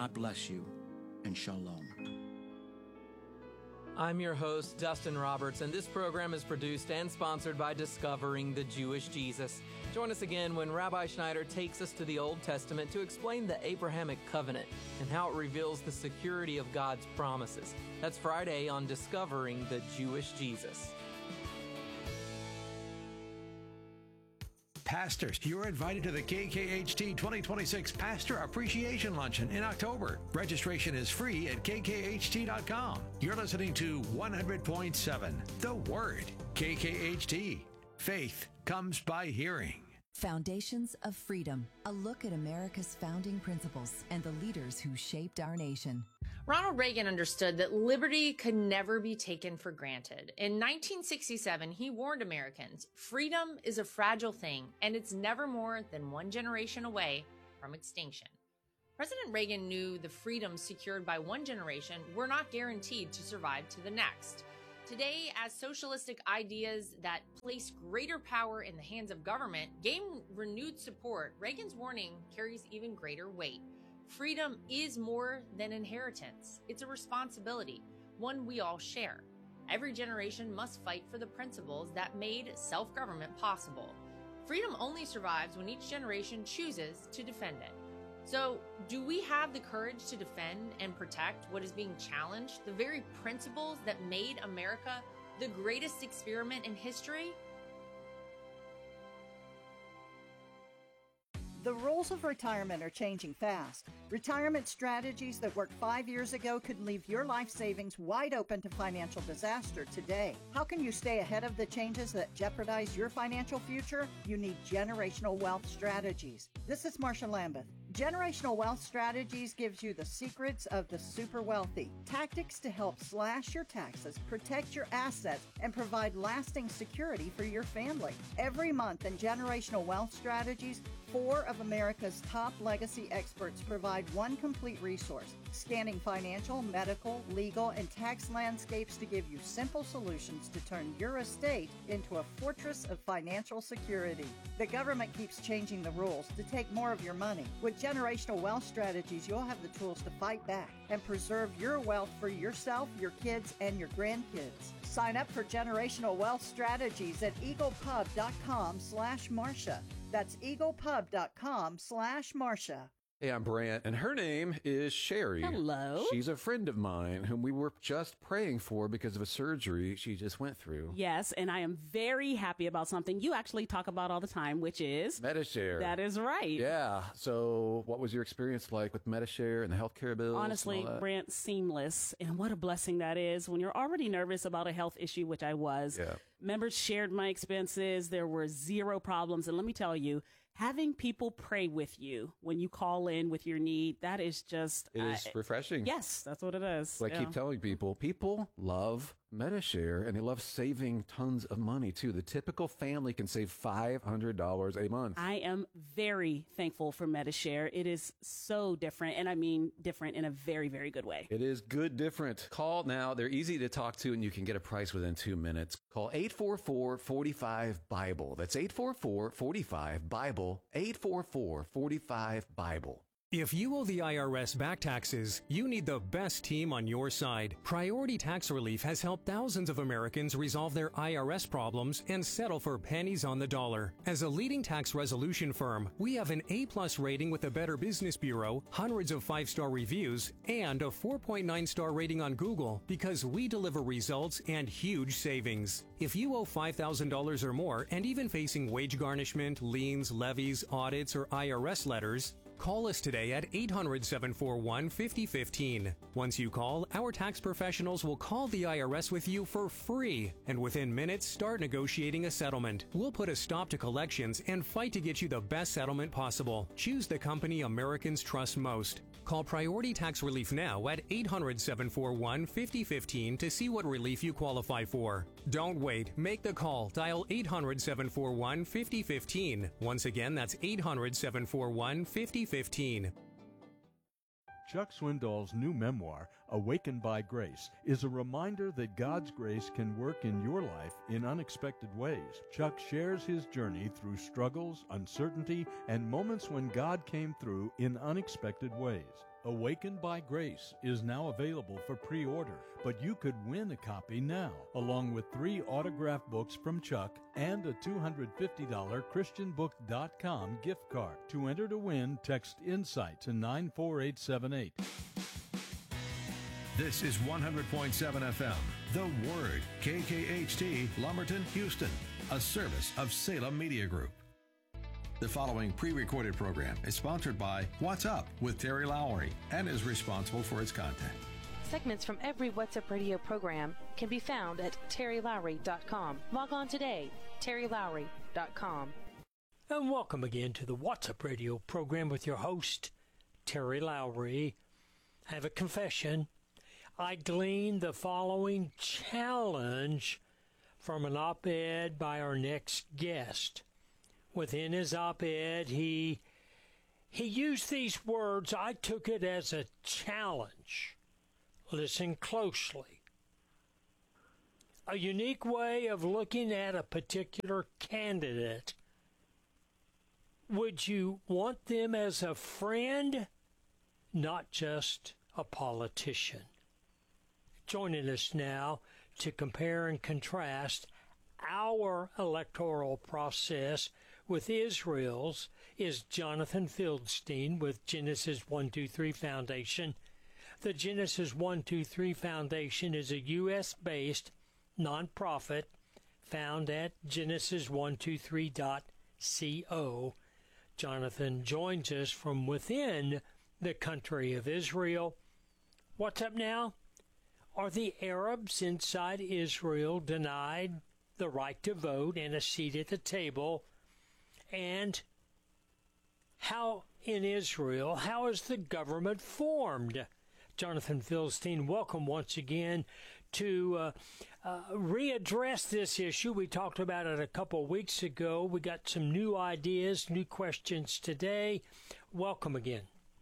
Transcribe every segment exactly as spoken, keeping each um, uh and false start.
God bless you, and shalom. I'm your host, Dustin Roberts, and this program is produced and sponsored by Discovering the Jewish Jesus. Join us again when Rabbi Schneider takes us to the Old Testament to explain the Abrahamic covenant and how it reveals the security of God's promises. That's Friday on Discovering the Jewish Jesus. Pastors, you're invited to the K K H T twenty twenty-six Pastor Appreciation Luncheon in October. Registration is free at K K H T dot com. You're listening to one hundred point seven, The Word. K K H T. Faith comes by hearing. Foundations of Freedom, a look at America's founding principles and the leaders who shaped our nation. Ronald Reagan understood that liberty could never be taken for granted. In nineteen sixty-seven, he warned Americans, freedom is a fragile thing, and it's never more than one generation away from extinction. President Reagan knew the freedoms secured by one generation were not guaranteed to survive to the next. Today, as socialistic ideas that place greater power in the hands of government gain renewed support, Reagan's warning carries even greater weight. Freedom is more than inheritance. It's a responsibility, one we all share. Every generation must fight for the principles that made self-government possible. Freedom only survives when each generation chooses to defend it. So, do we have the courage to defend and protect what is being challenged, the very principles that made America the greatest experiment in history? The rules of retirement are changing fast. Retirement strategies that worked five years ago could leave your life savings wide open to financial disaster today. How can you stay ahead of the changes that jeopardize your financial future? You need generational wealth strategies. This is Marsha Lambeth. Generational Wealth Strategies gives you the secrets of the super wealthy, tactics to help slash your taxes, protect your assets, and provide lasting security for your family. Every month in Generational Wealth Strategies, four of America's top legacy experts provide one complete resource, scanning financial, medical, legal, and tax landscapes to give you simple solutions to turn your estate into a fortress of financial security. The government keeps changing the rules to take more of your money. With Generational Wealth Strategies, you'll have the tools to fight back and preserve your wealth for yourself, your kids, and your grandkids. Sign up for Generational Wealth Strategies at eaglepub.com slash Marsha. That's eaglepub.com slash Marsha. Hey, I'm Brant, and her name is Sherry. Hello. She's a friend of mine whom we were just praying for because of a surgery she just went through. Yes, and I am very happy about something you actually talk about all the time, which is Medi-Share. That is right. Yeah. So what was your experience like with Medi-Share and the healthcare bills? Honestly, Brant, seamless. And what a blessing that is when you're already nervous about a health issue, which I was. Yeah. Members shared my expenses. There were zero problems. And let me tell you, having people pray with you when you call in with your need, that is just... It is uh, refreshing. Yes, that's what it is. So I yeah. keep telling people, people love Medi-Share, and they love saving tons of money, too. The typical family can save five hundred dollars a month. I am very thankful for Medi-Share. It is so different, and I mean different in a very, very good way. It is good different. Call now. They're easy to talk to, and you can get a price within two minutes. Call eight four four, four five, Bible. That's eight four four, four five, Bible. eight four four, four five, Bible. If you owe the I R S back taxes, you need the best team on your side. Priority Tax Relief has helped thousands of Americans resolve their I R S problems and settle for pennies on the dollar. As a leading tax resolution firm, we have an A-plus rating with the Better Business Bureau, hundreds of five-star reviews, and a four point nine star rating on Google because we deliver results and huge savings. If you owe five thousand dollars or more and even facing wage garnishment, liens, levies, audits, or I R S letters, call us today at eight hundred, seven four one, five oh one five. Once you call, our tax professionals will call the I R S with you for free, and within minutes start negotiating a settlement. We'll put a stop to collections and fight to get you the best settlement possible. Choose the company Americans trust most. Call Priority Tax Relief now at eight hundred, seven four one, five oh one five to see what relief you qualify for. Don't wait. Make the call. Dial eight hundred, seven four one, five oh one five. Once again, that's eight hundred, seven four one, five oh one five. Chuck Swindoll's new memoir, Awakened by Grace, is a reminder that God's grace can work in your life in unexpected ways. Chuck shares his journey through struggles, uncertainty, and moments when God came through in unexpected ways. Awakened by Grace is now available for pre-order, but you could win a copy now, along with three autographed books from Chuck and a two hundred fifty dollars christian book dot com gift card. To enter to win, text INSIGHT to nine four eight seven eight. This is one hundred point seven F M, The Word, K K H T, Lumberton, Houston, a service of Salem Media Group. The following pre-recorded program is sponsored by What's Up with Terry Lowry and is responsible for its content. Segments from every What's Up radio program can be found at terry lowry dot com. Log on today, terry lowry dot com. And welcome again to the What's Up radio program with your host, Terry Lowry. I have a confession. I gleaned the following challenge from an op-ed by our next guest. Within his op-ed, he, he used these words. I took it as a challenge. Listen closely. A unique way of looking at a particular candidate. Would you want them as a friend, not just a politician? Joining us now to compare and contrast our electoral process with Israel's is Jonathan Fieldstein with Genesis one two three Foundation. The Genesis one two three Foundation is a U S-based nonprofit found at genesis one two three dot co. Jonathan joins us from within the country of Israel. What's up now? Are the Arabs inside Israel denied the right to vote and a seat at the table? And how in Israel, how is the government formed? Jonathan Fieldstein, welcome once again to uh, uh, readdress this issue. We talked about it a couple of weeks ago. We got some new ideas, new questions today. Welcome again.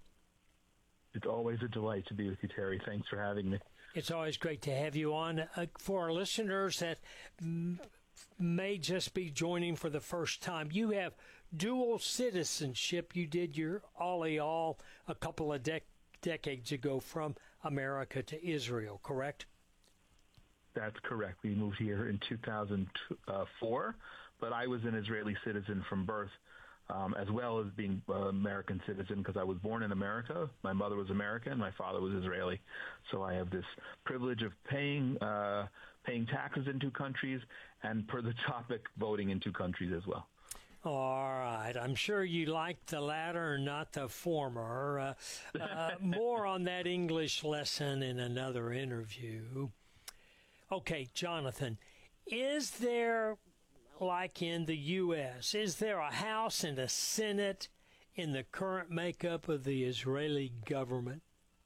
It's always a delight to be with you, Terry. Thanks for having me. It's always great to have you on. Uh, for our listeners that m- may just be joining for the first time, you have dual citizenship. You did your Ollie All a couple of dec- decades ago from America to Israel, correct? That's correct. We moved here in two thousand four, but I was an Israeli citizen from birth, um, as well as being an uh, American citizen because I was born in America. My mother was American. My father was Israeli. So I have this privilege of paying uh, paying taxes in two countries and, per the topic, voting in two countries as well. All right. I'm sure you like the latter, not the former. Uh, uh, more on that English lesson in another interview. Okay, Jonathan, is there, like in the U S, is there a House and a Senate in the current makeup of the Israeli government?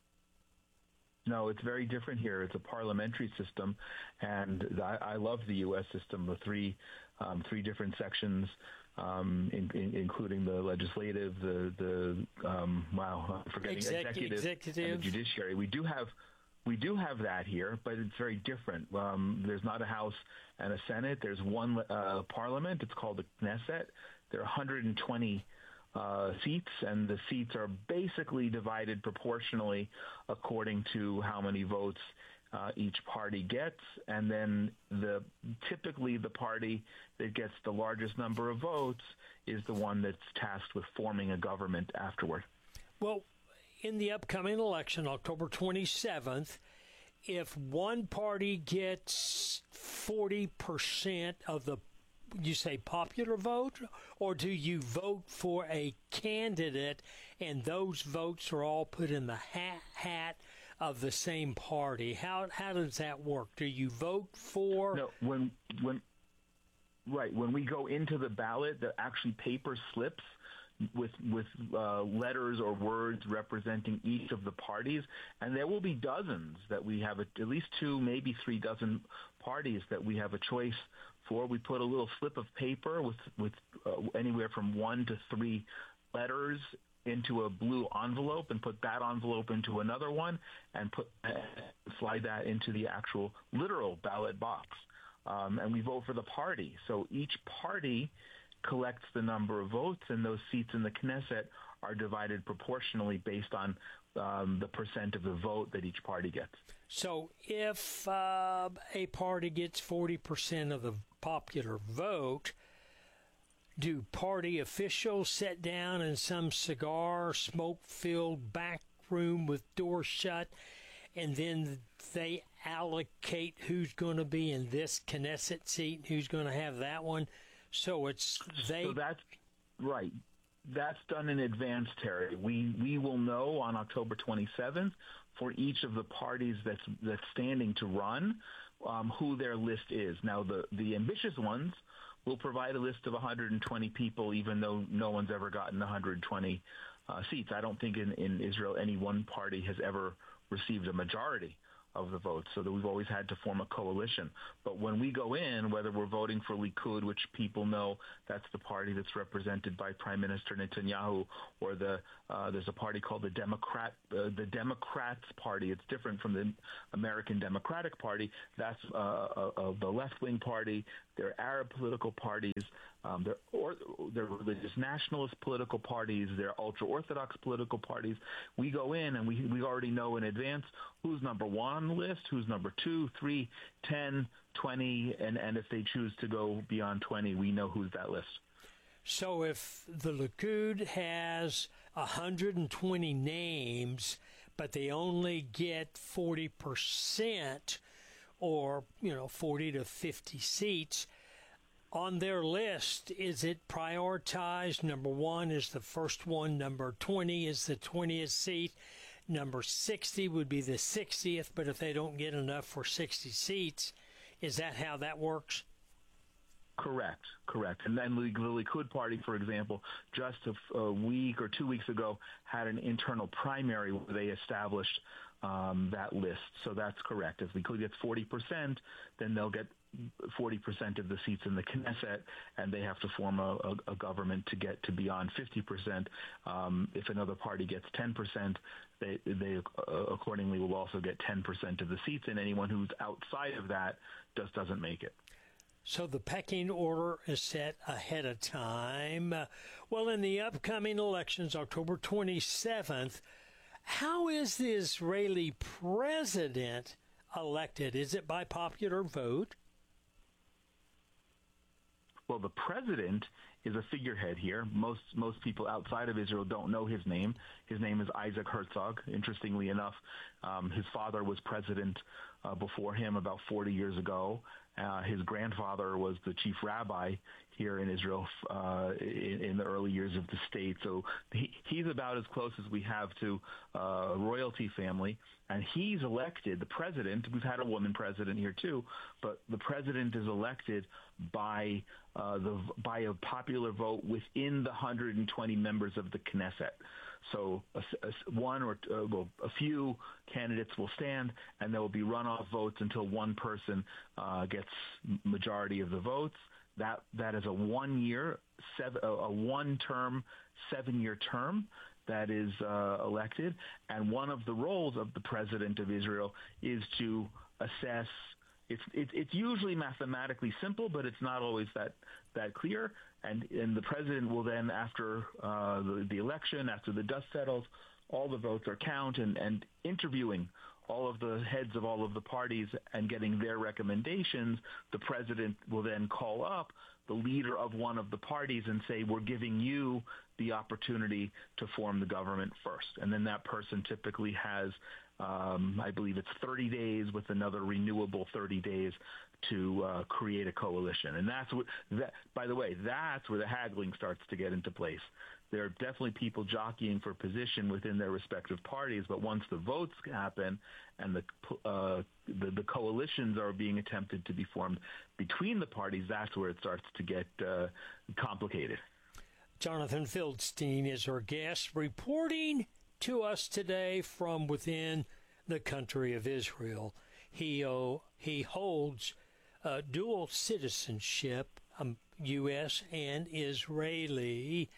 No, it's very different here. It's a parliamentary system, and I, I love the U S system, the three um, three different sections, um, in, in, including the legislative, the, the um, wow, I'm forgetting, Exec- executive, executive, and the judiciary. We do have we do have that here, but it's very different. Um, there's not a House and a Senate. There's one uh, parliament. It's called the Knesset. There are one hundred twenty Uh, seats, and the seats are basically divided proportionally according to how many votes uh, each party gets, and then the typically the party that gets the largest number of votes is the one that's tasked with forming a government afterward. Well, in the upcoming election, October twenty-seventh, if one party gets forty percent of the, you say, popular vote, or do you vote for a candidate and those votes are all put in the hat, hat of the same party? How how does that work? Do you vote for? No, when when right when we go into the ballot, the actually paper slips with with uh, letters or words representing each of the parties, and there will be dozens that we have, a, at least two, maybe three dozen parties that we have a choice for. We put a little slip of paper with with uh, anywhere from one to three letters into a blue envelope, and put that envelope into another one, and put uh, slide that into the actual literal ballot box, um, and we vote for the party. So each party collects the number of votes, and those seats in the Knesset are divided proportionally based on um, the percent of the vote that each party gets. So if uh, a party gets forty percent of the popular vote, do party officials sit down in some cigar, smoke-filled back room with doors shut, and then they allocate who's going to be in this Knesset seat, who's going to have that one? So it's they... So that's right. That's done in advance, Terry. We we will know on October twenty-seventh for each of the parties that's that's standing to run um, who their list is. Now, the, the ambitious ones will provide a list of one hundred twenty people, even though no one's ever gotten one hundred twenty uh, seats. I don't think in, in Israel any one party has ever received a majority of the votes, so that we've always had to form a coalition. But when we go in, whether we're voting for Likud, which people know that's the party that's represented by Prime Minister Netanyahu, or the uh, there's a party called the Democrat, uh, the Democrats Party. It's different from the American Democratic Party. That's uh, uh, uh, the left-wing party. There are Arab political parties. Um, there or there are religious nationalist political parties. There are ultra-Orthodox political parties. We go in and we we already know in advance who's number one on the list, who's number two, three, ten, twenty, and, and if they choose to go beyond twenty, we know who's that list. So if the Likud has one hundred twenty names, but they only get forty percent, or, you know, forty to fifty seats, on their list, is it prioritized? Number one is the first one. Number twenty is the twentieth seat. Number sixty would be the sixtieth, but if they don't get enough for sixty seats, is that how that works? Correct, correct. And then the Likud Party, for example, just a, a week or two weeks ago had an internal primary where they established um, that list. So that's correct. If Likud gets forty percent, then they'll get forty percent of the seats in the Knesset, and they have to form a, a, a government to get to beyond fifty percent. Um, if another party gets ten percent, they, they uh, accordingly will also get ten percent of the seats, and anyone who's outside of that just doesn't make it. So the pecking order is set ahead of time. Uh, well, in the upcoming elections, October twenty-seventh, how is the Israeli president elected? Is it by popular vote? Well, the president is a figurehead here. Most most people outside of Israel don't know his name. His name is Isaac Herzog. Interestingly enough, um, his father was president uh, before him about forty years ago. Uh, his grandfather was the chief rabbi here in Israel uh, in, in the early years of the state. So he, he's about as close as we have to uh, a royalty family. And he's elected, the president, we've had a woman president here too, but the president is elected by uh, the by a popular vote within the one hundred twenty members of the Knesset. So a, a, one or uh, well, a few candidates will stand, and there will be runoff votes until one person uh, gets majority of the votes. That that is a one-year, seven, a one-term, seven-year term that is uh, elected, and one of the roles of the president of Israel is to assess. It's it, it's usually mathematically simple, but it's not always that that clear. And and the president will then, after uh, the, the election, after the dust settles, all the votes are counted, and, and interviewing all of the heads of all of the parties and getting their recommendations, the president will then call up the leader of one of the parties and say, we're giving you the opportunity to form the government first. And then that person typically has, um, I believe it's thirty days with another renewable thirty days to uh, create a coalition. And that's what, that, by the way, that's where the haggling starts to get into place. There are definitely people jockeying for position within their respective parties, but once the votes happen and the, uh, the the coalitions are being attempted to be formed between the parties, that's where it starts to get uh, complicated. Jonathan Fieldstein is our guest, reporting to us today from within the country of Israel. He uh, he holds uh, dual citizenship, um, U S and Israeli.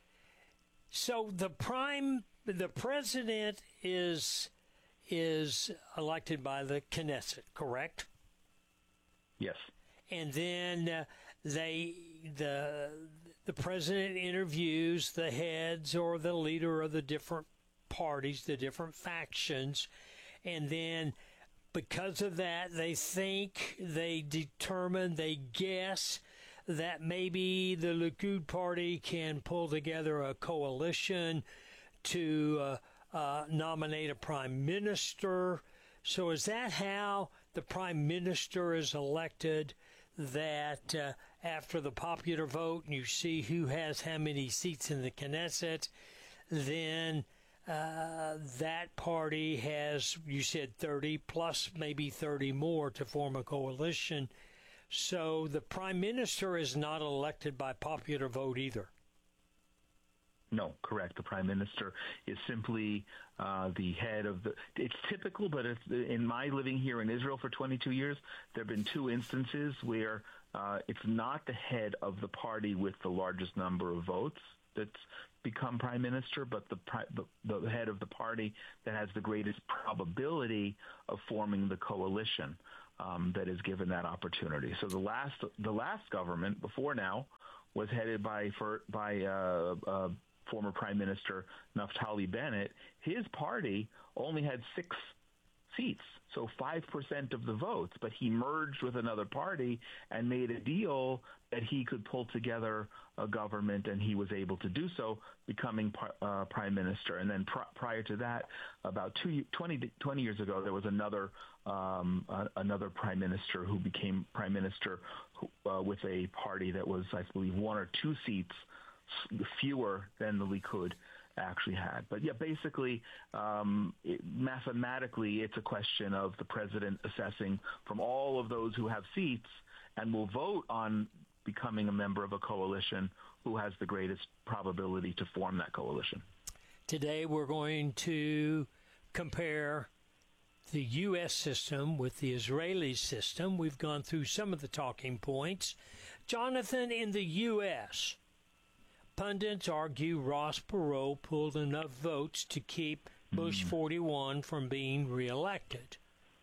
So the prime, the president is is elected by the Knesset, correct? Yes. And then uh, they the the president interviews the heads or the leader of the different parties, the different factions, and then because of that, they think, they determine, they guess that maybe the Likud party can pull together a coalition to uh, uh, nominate a prime minister. So is that how the prime minister is elected, that uh, after the popular vote and you see who has how many seats in the Knesset, then uh, that party has, you said thirty plus maybe thirty more to form a coalition. So the prime minister is not elected by popular vote either. No, correct. The prime minister is simply uh, the head of the. It's typical, but it's, in my living here in Israel for twenty-two years, there have been two instances where uh, it's not the head of the party with the largest number of votes that's become prime minister, but the, the the head of the party that has the greatest probability of forming the coalition um, that is given that opportunity. So the last the last government before now was headed by for, by uh, uh, former Prime Minister Naftali Bennett. His party only had six seats, so five percent of the votes, but he merged with another party and made a deal that he could pull together a government, and he was able to do so, becoming uh, prime minister. And then pr- prior to that, about two, twenty, twenty years ago, there was another um, uh, another prime minister who became prime minister who, uh, with a party that was, I believe, one or two seats fewer than the Likud actually had. But yeah, basically, um, it, mathematically, it's a question of the president assessing from all of those who have seats and will vote on becoming a member of a coalition who has the greatest probability to form that coalition. Today, we're going to compare the U S system with the Israeli system. We've gone through some of the talking points. Jonathan, in the U S, pundits argue Ross Perot pulled enough votes to keep Bush forty-one from being reelected.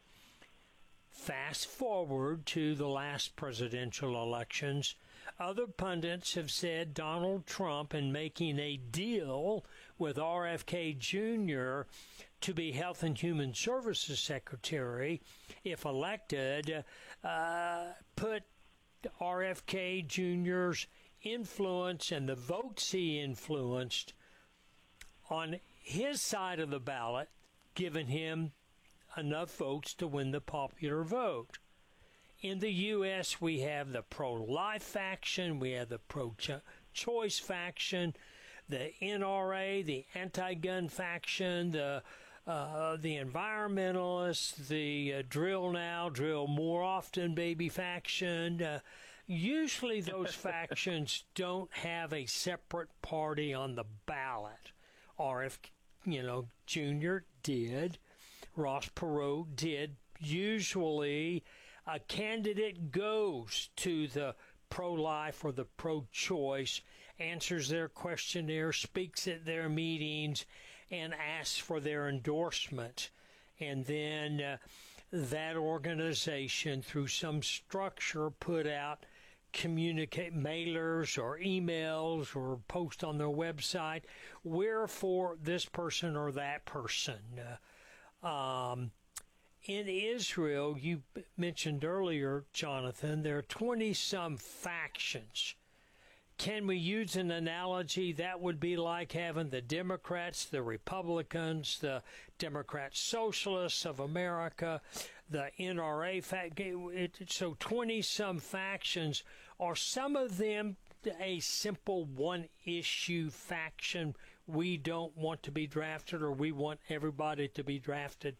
Fast forward to the last presidential elections, other pundits have said Donald Trump, in making a deal with R F K Junior to be Health and Human Services Secretary, if elected, uh, put R F K Junior's influence and the votes he influenced on his side of the ballot, giving him enough votes to win the popular vote. In the U S, we have the pro-life faction, we have the pro-choice faction, the N R A, the anti-gun faction, the uh, the environmentalists, the uh, drill now, drill more often baby faction. Uh, Usually those factions don't have a separate party on the ballot. R F, you know, Junior did. Ross Perot did. Usually a candidate goes to the pro-life or the pro-choice, answers their questionnaire, speaks at their meetings, and asks for their endorsement. And then uh, that organization, through some structure, put out communicate mailers or emails or post on their website, we're for this person or that person. Uh, um, in Israel, you mentioned earlier, Jonathan, there are twenty-some factions. Can we use an analogy that would be like having the Democrats, the Republicans, the Democrat Socialists of America, the N R A, so twenty-some factions. Are some of them a simple one-issue faction? We don't want to be drafted, or we want everybody to be drafted?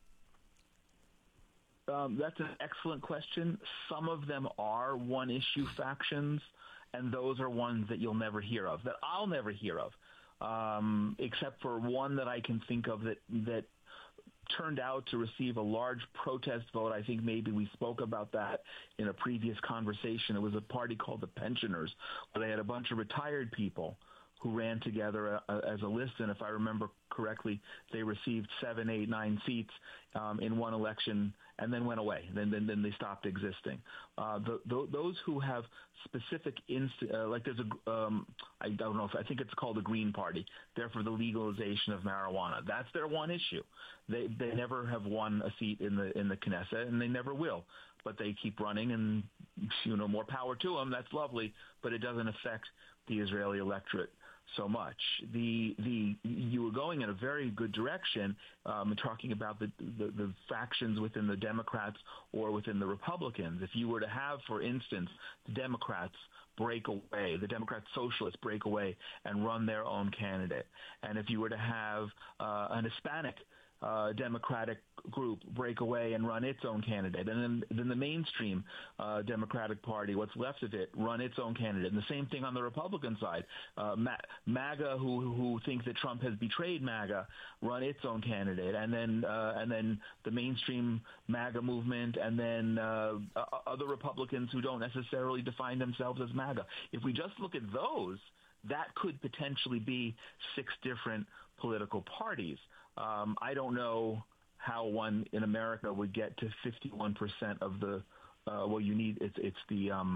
Um, that's an excellent question. Some of them are one-issue factions, and those are ones that you'll never hear of, that I'll never hear of, um, except for one that I can think of that that turned out to receive a large protest vote. I think maybe we spoke about that in a previous conversation. It was a party called the Pensioners, where they had a bunch of retired people who ran together uh, as a list, and if I remember correctly, they received seven, eight, nine seats um, in one election and then went away. Then then, then they stopped existing. Uh, the, the, those who have specific, inst- uh, like there's a, um, I don't know if, I think it's called the Green Party. They're for the legalization of marijuana. That's their one issue. They they never have won a seat in the in the Knesset, and they never will. But they keep running, and you know, more power to them. That's lovely, but it doesn't affect the Israeli electorate so much. The the you were going in a very good direction, um, talking about the, the the factions within the Democrats or within the Republicans. If you were to have, for instance, the Democrats break away, the Democrat socialists break away and run their own candidate, and if you were to have uh, an Hispanic Uh, Democratic group break away and run its own candidate, and then then the mainstream uh, Democratic Party, what's left of it, run its own candidate. And the same thing on the Republican side. Uh, Ma- MAGA, who who think that Trump has betrayed MAGA, run its own candidate, and then uh, and then the mainstream MAGA movement, and then uh, other Republicans who don't necessarily define themselves as MAGA. If we just look at those, that could potentially be six different political parties. Um, I don't know how one in America would get to fifty-one percent of the, uh, well, you need, it's, it's the, um,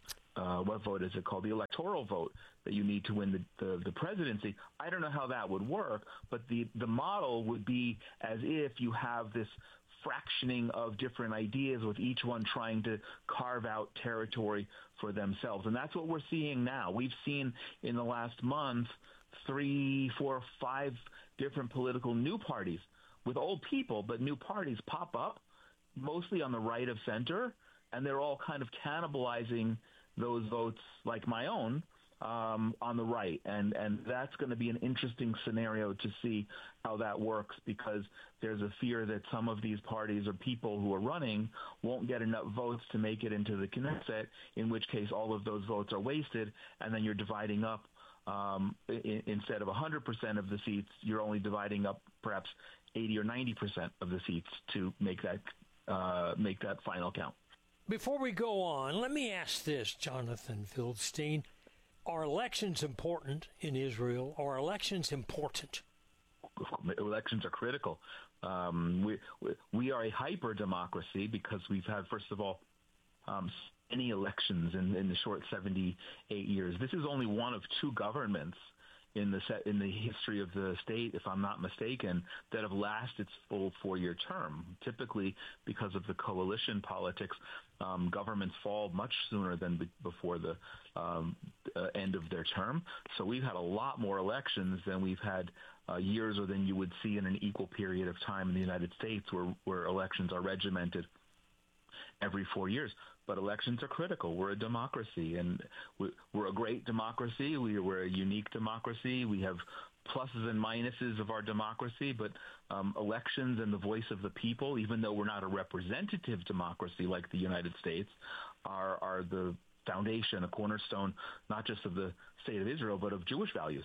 uh, what vote is it called? The electoral vote that you need to win the, the, the presidency. I don't know how that would work, but the, the model would be as if you have this fractioning of different ideas with each one trying to carve out territory for themselves. And that's what we're seeing now. We've seen in the last month three, four, five different political new parties with old people, but new parties pop up, mostly on the right of center, and they're all kind of cannibalizing those votes like my own um, on the right. And, and that's going to be an interesting scenario to see how that works, because there's a fear that some of these parties or people who are running won't get enough votes to make it into the Knesset, in which case all of those votes are wasted, and then you're dividing up. Um, in, instead of one hundred percent of the seats, you're only dividing up perhaps eighty or ninety percent of the seats to make that uh, make that final count. Before we go on, let me ask this, Jonathan Fieldstein. Are elections important in Israel? Are elections important? Elections are critical. Um, we, we, we are a hyper-democracy because we've had, first of all, um, any elections in, in the short seventy-eight years. This is only one of two governments in the set, in the history of the state, if I'm not mistaken, that have lasted its full four-year term. Typically, because of the coalition politics, um, governments fall much sooner than be, before the um, uh, end of their term. So we've had a lot more elections than we've had uh, years or than you would see in an equal period of time in the United States, where, where elections are regimented every four years. But elections are critical. We're a democracy, and we're a great democracy. We're a unique democracy. We have pluses and minuses of our democracy, but um, elections and the voice of the people, even though we're not a representative democracy like the United States, are, are the foundation, a cornerstone, not just of the state of Israel, but of Jewish values.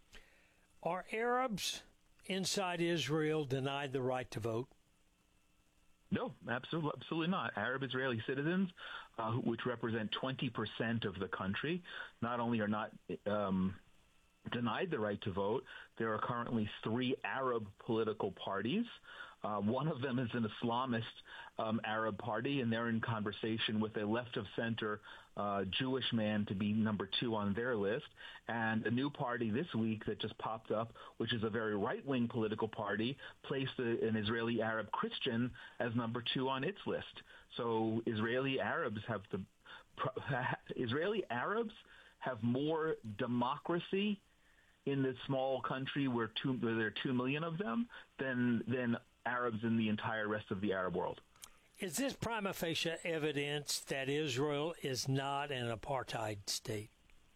Are Arabs inside Israel denied the right to vote? No, absolutely, absolutely not. Arab Israeli citizens, uh, which represent twenty percent of the country, not only are not um, denied the right to vote, there are currently three Arab political parties. Uh, one of them is an Islamist um, Arab party, and they're in conversation with a left-of-center uh, Jewish man to be number two on their list. And a new party this week that just popped up, which is a very right-wing political party, placed a, an Israeli Arab Christian as number two on its list. So Israeli Arabs have the Israeli Arabs have more democracy in this small country where, two, where there are two million of them than than Arabs in the entire rest of the Arab world. Is this prima facie evidence that Israel is not an apartheid state?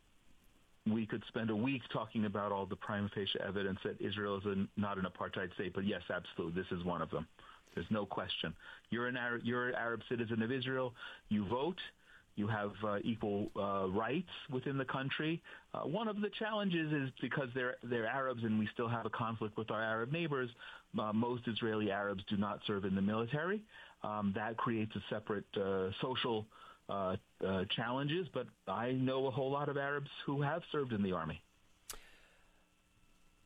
We could spend a week talking about all the prima facie evidence that Israel is a, not an apartheid state, but yes, absolutely, this is one of them. There's no question. You're an Arab, you're an Arab citizen of Israel. You vote. You have uh, equal uh, rights within the country. Uh, one of the challenges is because they're they're Arabs and we still have a conflict with our Arab neighbors. Uh, most Israeli Arabs do not serve in the military. Um, that creates a separate uh, social uh, uh, challenges. But I know a whole lot of Arabs who have served in the army.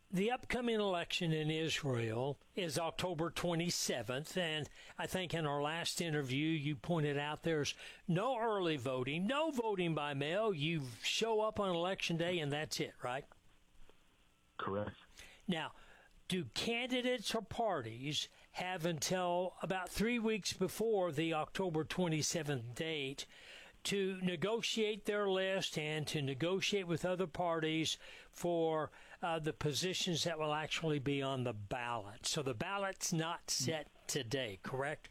the upcoming election in Israel is October twenty-seventh, and I think in our last interview you pointed out there's no early voting, no voting by mail. You show up on election day and that's it, right? Correct. Now, do candidates or parties have until about three weeks before the October twenty-seventh date to negotiate their list and to negotiate with other parties for uh, the positions that will actually be on the ballot? So the ballot's not set today, correct?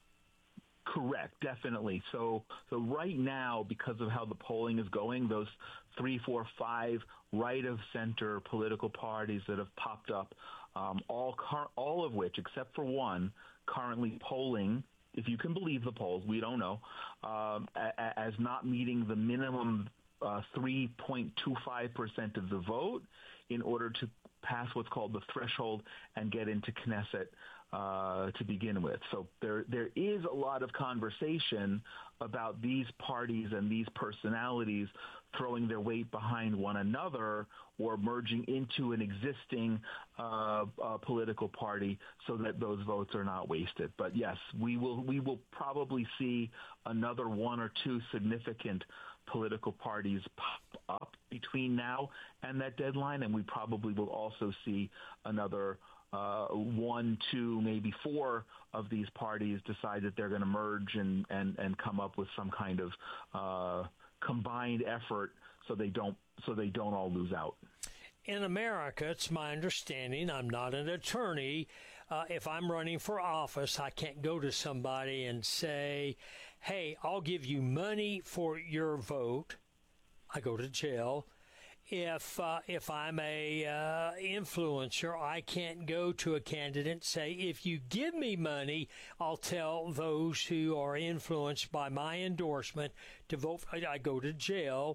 Correct, definitely. So, so right now, because of how the polling is going, those three, four, five right-of-center political parties that have popped up, um, all car- all of which, except for one, currently polling, if you can believe the polls, we don't know, um, a- as not meeting the minimum uh, three point two five percent of the vote in order to pass what's called the threshold and get into Knesset uh, to begin with. So there there is a lot of conversation about these parties and these personalities throwing their weight behind one another or merging into an existing uh, uh, political party so that those votes are not wasted. But yes, we will we will probably see another one or two significant political parties pop up between now and that deadline, and we probably will also see another uh, one, two, maybe four of these parties decide that they're going to merge and, and, and come up with some kind of uh, combined effort so they don't so they don't all lose out. In America, it's my understanding, I'm not an attorney, uh, if I'm running for office, I can't go to somebody and say, hey, I'll give you money for your vote. I go to jail. If uh, if I'm a uh, influencer, I can't go to a candidate and say, if you give me money, I'll tell those who are influenced by my endorsement to vote. I, I go to jail.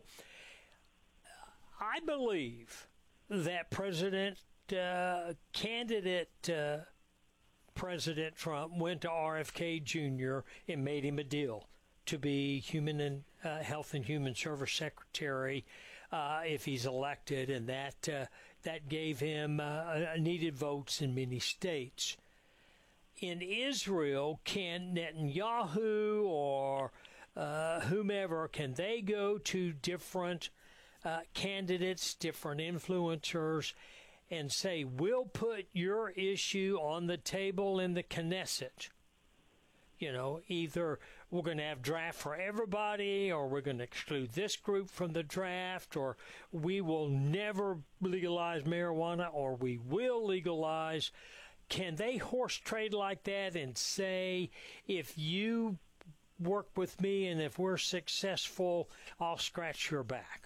I believe that President uh, candidate uh, President Trump went to R F K Junior and made him a deal to be Human and uh, Health and Human Service Secretary uh, if he's elected, and that uh, that gave him uh, needed votes in many states. In Israel, can Netanyahu or uh, whomever, can they go to different uh, candidates, different influencers, and say, we'll put your issue on the table in the Knesset? You know, either we're going to have draft for everybody, or we're going to exclude this group from the draft, or we will never legalize marijuana, or we will legalize. Can they horse trade like that and say, if you work with me and if we're successful, I'll scratch your back?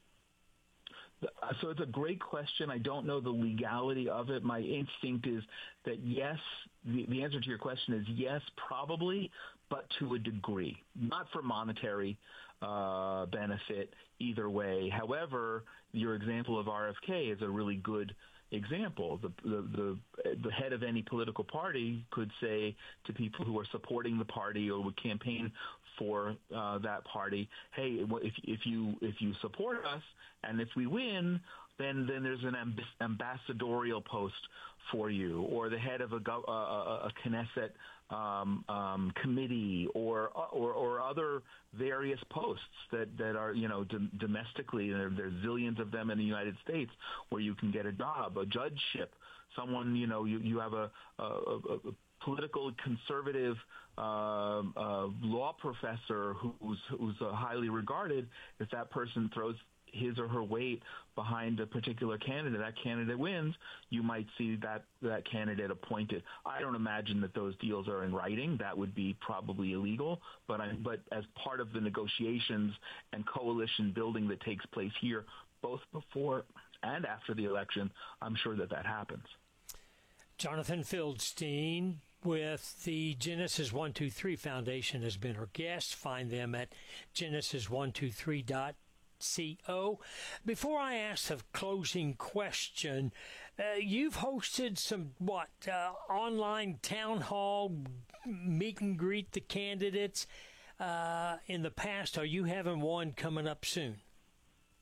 So it's a great question. I don't know the legality of it. My instinct is that yes, the, the answer to your question is yes, probably, but to a degree, not for monetary uh, benefit either way. However, your example of R F K is a really good example. The, the, the, the head of any political party could say to people who are supporting the party or would campaign for uh, that party, hey, if, if you if you support us and if we win, then then there's an amb- ambassadorial post for you, or the head of a, gov- uh, a Knesset um, um, committee, or, or or other various posts that, that are, you know, d- domestically, there, there's zillions of them in the United States where you can get a job, a judgeship, someone, you know, you, you have a, a, a, a political conservative uh, uh, law professor who's who's uh, highly regarded. If that person throws his or her weight behind a particular candidate, that candidate wins, you might see that that candidate appointed. I don't imagine that those deals are in writing. That would be probably illegal. But I, but as part of the negotiations and coalition building that takes place here, both before and after the election, I'm sure that that happens. Jonathan Fieldstein with the Genesis one two three Foundation has been our guest. Find them at genesis one two three dot co. Before I ask the closing question, uh, you've hosted some, what, uh, online town hall meet and greet the candidates uh, in the past. Are you having one coming up soon?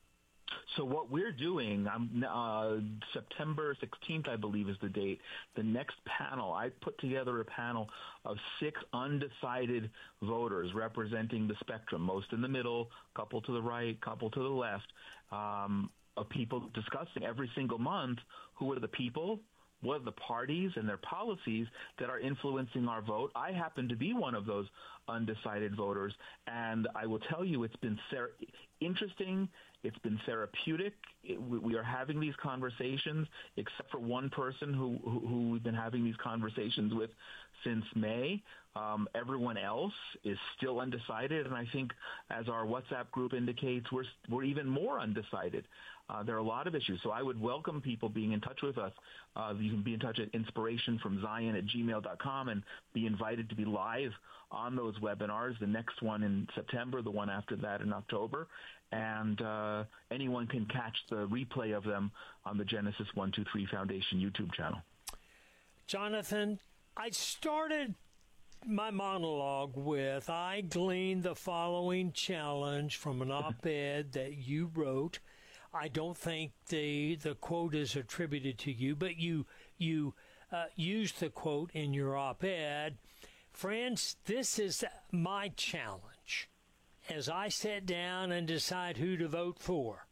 So what we're doing, I'm, uh, September sixteenth, I believe, is the date. The next panel, I put together a panel of six undecided voters representing the spectrum, most in the middle, couple to the right, couple to the left, um, of people discussing every single month who are the people, what are the parties and their policies that are influencing our vote. I happen to be one of those undecided voters, and I will tell you it's been ser- interesting. It's been therapeutic. It, we, we are having these conversations, except for one person who, who, who we've been having these conversations with since May. Um, everyone else is still undecided, and I think, as our WhatsApp group indicates, we're we're even more undecided. Uh, there are a lot of issues, so I would welcome people being in touch with us. Uh, you can be in touch at inspirationfromzion at gmail dot com and be invited to be live on those webinars, the next one in September, the one after that in October, and uh, anyone can catch the replay of them on the Genesis one two three Foundation YouTube channel. Jonathan, I started my monologue with, I gleaned the following challenge from an op-ed that you wrote. I don't think the the quote is attributed to you, but you you uh, used the quote in your op-ed. Friends, this is my challenge as I sit down and decide who to vote for.